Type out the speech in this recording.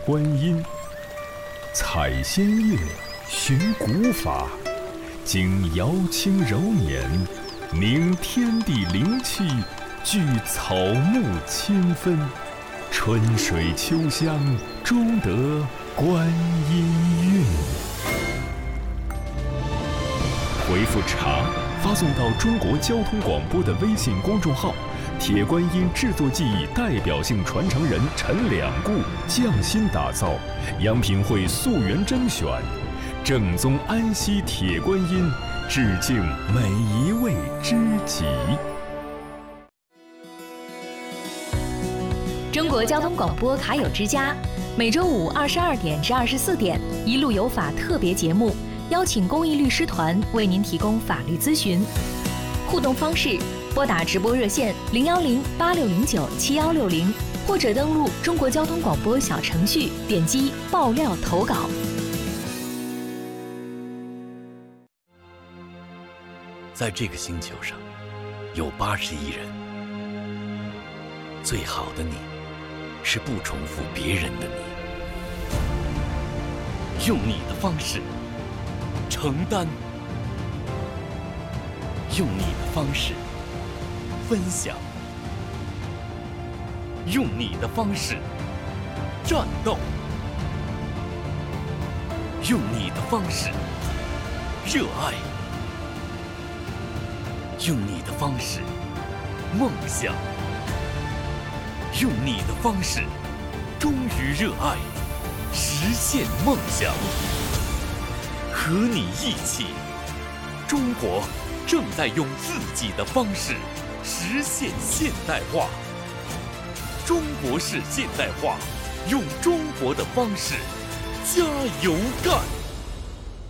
观音。采仙叶，寻古法，经瑶清揉捻，凝天地灵气，聚草木清芬，春水秋香，终得观音韵。回复茶，发送到中国交通广播的微信公众号，铁观音制作技艺代表性传承人陈两固匠心打造，阳品会溯源甄选，正宗安溪铁观音，致敬每一位知己。 中国交通广播卡友之家，每周五22点至24点，一路有法特别节目，邀请公益律师团为您提供法律咨询。互动方式：拨打直播热线010-8609-7160，或者登录中国交通广播小程序，点击爆料投稿。 在这个星球上，有80亿人。最好的你，是不重复别人的你，用你的方式承担，用你的方式分享，用你的方式战斗，用你的方式热爱，用你的方式梦想，用你的方式忠于热爱，实现梦想。和你一起，中国正在用自己的方式实现现代化。中国式现代化，用中国的方式加油干！